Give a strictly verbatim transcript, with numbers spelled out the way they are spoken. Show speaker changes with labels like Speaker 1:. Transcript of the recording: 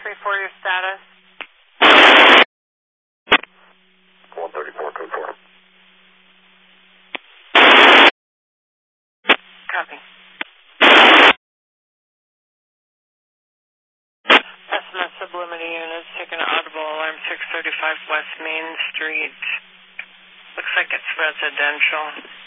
Speaker 1: three four, your status?
Speaker 2: one thirty-four, code four.
Speaker 1: Copy. S M S sublimity units taking audible alarm six thirty-five West Main Street. Looks like it's residential.